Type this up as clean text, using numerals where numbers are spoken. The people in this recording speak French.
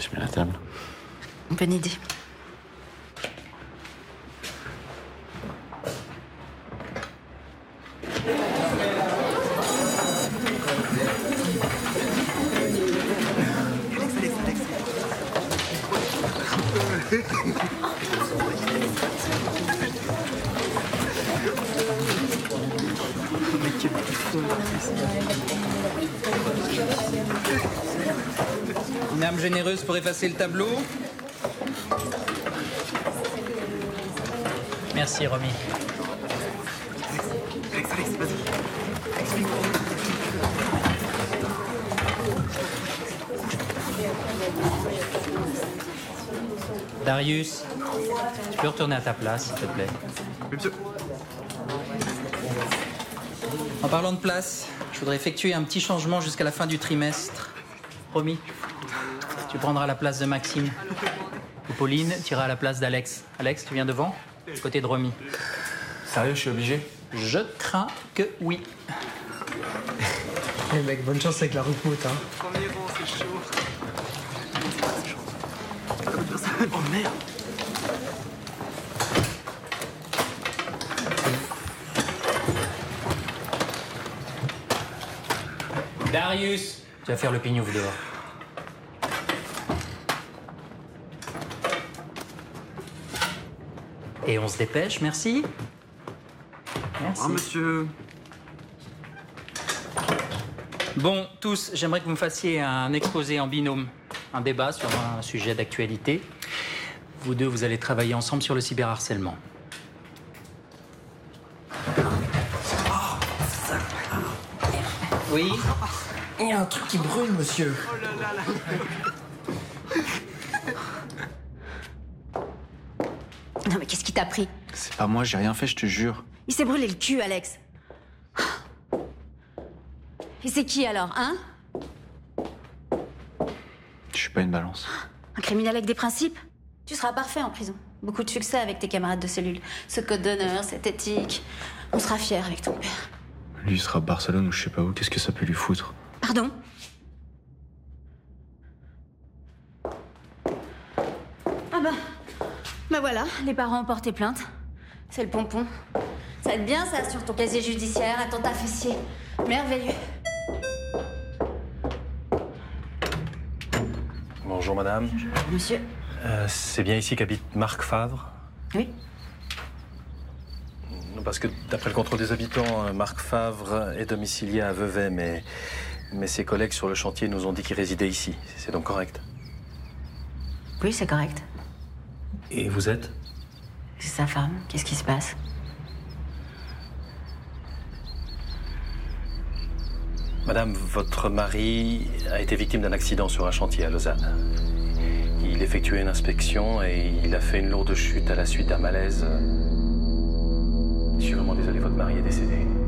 Je mets la table. Bonne idée. Une âme généreuse pour effacer le tableau. Merci, Romy. Alex, vas-y. Explique-moi. Darius, tu peux retourner à ta place, s'il te plaît. Oui, monsieur. En parlant de place, je voudrais effectuer un petit changement jusqu'à la fin du trimestre. Promis. Tu prendras la place de Maxime. Et Pauline, tu iras à la place d'Alex. Alex, tu viens devant, côté de Romy. Sérieux, je suis obligé? Je crains que oui. Eh mec, bonne chance avec la remoute, hein. Premier rang, c'est chaud. Oh merde. Darius, tu vas faire le pignouf dehors. Et on se dépêche, merci. Merci. Ah, monsieur. Bon, tous, j'aimerais que vous me fassiez un exposé en binôme, un débat sur un sujet d'actualité. Vous deux, vous allez travailler ensemble sur le cyberharcèlement. Oui? Il y a un truc qui brûle, monsieur. Oh là là là. Non mais qu'est-ce qui t'a pris? C'est pas moi, j'ai rien fait, je te jure. Il s'est brûlé le cul, Alex. Et c'est qui alors, hein? Je suis pas une balance. Un criminel avec des principes? Tu seras parfait en prison. Beaucoup de succès avec tes camarades de cellule. Ce code d'honneur, cette éthique. On sera fiers avec ton père. Lui, il sera à Barcelone ou je sais pas où, qu'est-ce que ça peut lui foutre? Pardon? Ah bah voilà, les parents ont porté plainte. C'est le pompon. Ça va être bien ça sur ton casier judiciaire, à ton fessier. Merveilleux. Bonjour madame. Monsieur? C'est bien ici qu'habite Marc Favre? Oui. Parce que d'après le contrôle des habitants, Marc Favre est domicilié à Vevey, mais ses collègues sur le chantier nous ont dit qu'il résidait ici. C'est donc correct? Oui, c'est correct. Et vous êtes? C'est sa femme. Qu'est-ce qui se passe? Madame, votre mari a été victime d'un accident sur un chantier à Lausanne. Il effectuait une inspection et il a fait une lourde chute à la suite d'un malaise. Je suis vraiment désolé, votre mari est décédé.